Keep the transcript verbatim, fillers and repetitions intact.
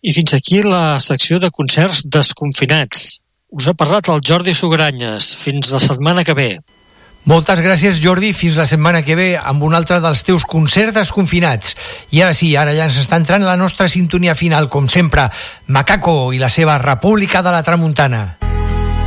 I fins aquí la secció de concerts desconfinats. Us ha parlat el Jordi Sugranyes. Fins la setmana que ve. Moltes gràcies, Jordi. Fins la setmana que ve amb un altre dels teus concerts desconfinats. I ara sí, ara ja ens està entrant la nostra sintonia final, com sempre, Macaco i la seva República de la Tramuntana.